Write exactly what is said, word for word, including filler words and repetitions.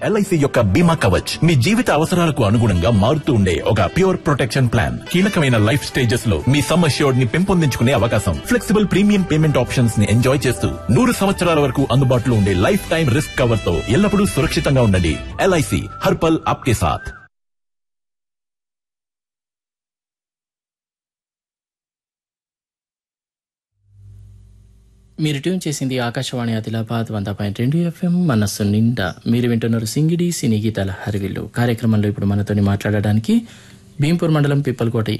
LIC యొక్క బీమా కవచ్ మీ జీవిత అవసరాలకు అనుగుణంగా మారుతూ ఉండే ఒక ప్యూర్ ప్రొటెక్షన్ ప్లాన్. కీలకమైన లైఫ్ స్టేజెస్ లో మీ సమ్ అష్యూర్డ్ ని పెంపొందించుకునే అవకాశం, ఫ్లెక్సిబుల్ ప్రీమియం పేమెంట్ ఆప్షన్స్ ని ఎంజాయ్ చేస్తూ నూరు సంవత్సరాల వరకు అందుబాటులో ఉండే లైఫ్ టైం రిస్క్ కవర్ తో ఎల్లప్పుడూ సురక్షితంగా ఉండండి. ఎల్ఐసి హర్ పల్ ఆప్కే సాథ్. మీరు ట్యూన్ చేసింది ఆకాశవాణి ఆదిలాబాద్ వంద పాయింట్ రెండు ఎఫ్ఎం మనస్సు నిండా. మీరు వింటున్నారు సింగిడి సినీ గీతాల హరివిల్లు కార్యక్రమంలో. ఇప్పుడు మనతోని మాట్లాడడానికి భీంపూర్ మండలం పిప్పలకోట